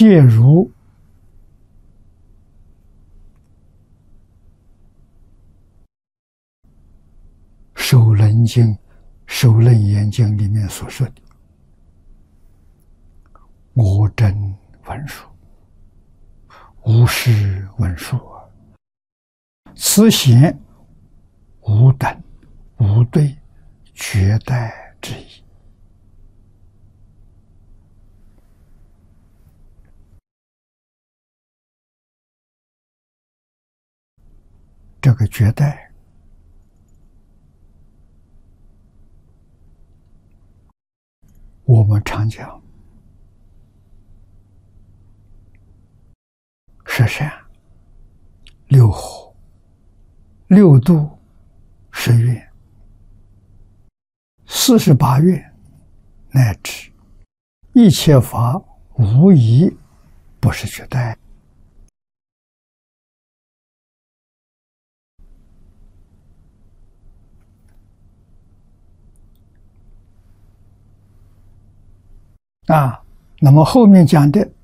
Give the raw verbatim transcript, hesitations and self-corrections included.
戒如首楞经、首楞严经里面所说的我真文殊，无是文殊啊，此显无等无对绝代之意。这个绝代我们常讲十善、六火、六度、十愿、四十八愿，乃至一切法，无一不是绝代。啊，那么后面讲的